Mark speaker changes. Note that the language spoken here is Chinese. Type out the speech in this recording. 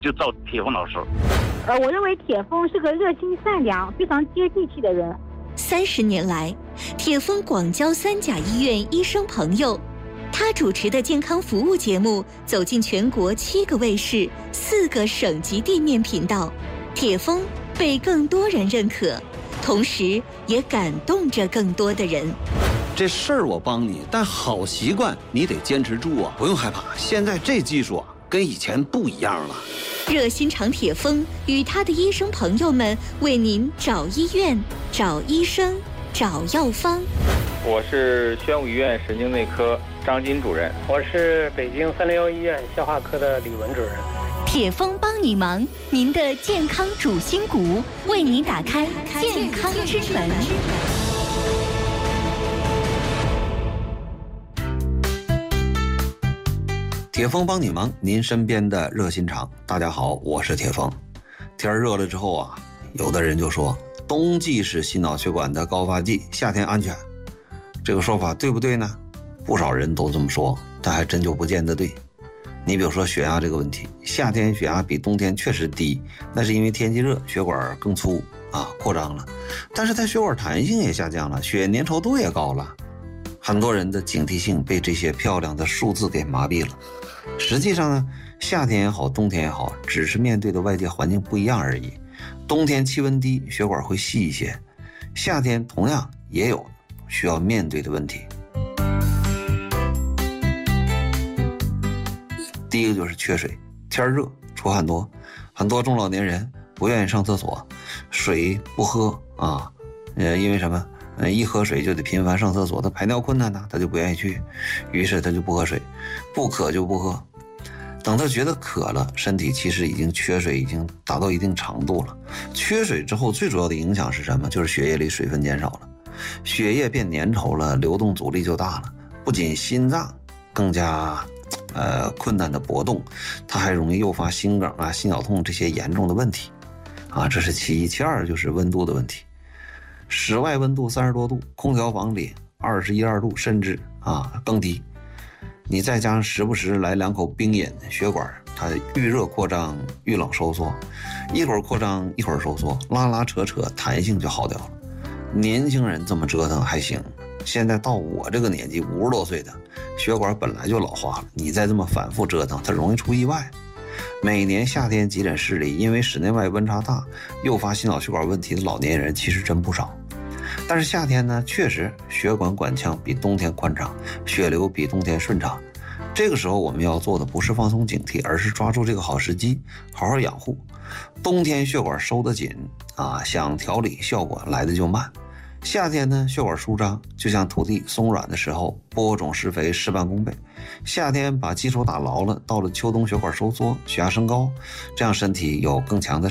Speaker 1: 就找铁峰老师。
Speaker 2: 我认为铁峰是个热心善良、非常接地气的人。
Speaker 3: 30年来，铁峰广交3甲医院医生朋友，他主持的健康服务节目走进全国7个卫视、4个省级地面频道，铁峰被更多人认可，同时也感动着更多的人。
Speaker 4: 这事儿我帮你，但好习惯你得坚持住啊！不用害怕，现在这技术啊，跟以前不一样了。
Speaker 3: 热心肠铁峰与他的医生朋友们为您找医院、找医生、找药方。
Speaker 5: 我是宣武医院神经内科张金主任。
Speaker 6: 我是北京361医院消化科的李文主任。
Speaker 3: 铁峰帮你忙，您的健康主心骨，为您打开健康之门。
Speaker 4: 铁峰帮你忙，您身边的热心肠。大家好，我是铁峰。天热了之后啊，有的人就说冬季是心脑血管的高发季，夏天安全。这个说法对不对呢？不少人都这么说，但还真就不见得对。你比如说血压这个问题，夏天血压比冬天确实低，那是因为天气热，血管更粗扩张了，但是它血管弹性也下降了，血粘稠度也高了。很多人的警惕性被这些漂亮的数字给麻痹了。实际上呢，夏天也好，冬天也好，只是面对的外界环境不一样而已。冬天气温低，血管会细一些，夏天同样也有需要面对的问题。第一个就是缺水，天热出汗多，很多中老年人不愿意上厕所，水不喝因为什么？一喝水就得频繁上厕所，他排尿困难呢，他就不愿意去，于是他就不喝水，不渴就不喝。等他觉得渴了，身体其实已经缺水，已经达到一定长度了。缺水之后最主要的影响是什么？就是血液里水分减少了，血液变粘稠了，流动阻力就大了，不仅心脏更加困难的搏动，它还容易诱发心梗心绞痛这些严重的问题这是其一。其二就是温度的问题，室外温度30多度，空调房里21、22度，甚至更低。你再加上时不时来2口冰饮，血管它遇热扩张，遇冷收缩，一会儿扩张一会儿收缩，拉拉扯扯，弹性就好掉了。年轻人这么折腾还行，现在到我这个年纪50多岁的，血管本来就老化了，你再这么反复折腾，它容易出意外。每年夏天急诊室里因为室内外温差大诱发心脑血管问题的老年人其实真不少。但是夏天呢，确实血管管腔比冬天宽敞，血流比冬天顺畅。这个时候我们要做的不是放松警惕，而是抓住这个好时机，好好养护。冬天血管收得紧想调理效果来的就慢。夏天呢，血管舒张，就像土地松软的时候，播种施肥事半功倍。夏天把基础打牢了，到了秋冬血管收缩，血压升高，这样身体有更强的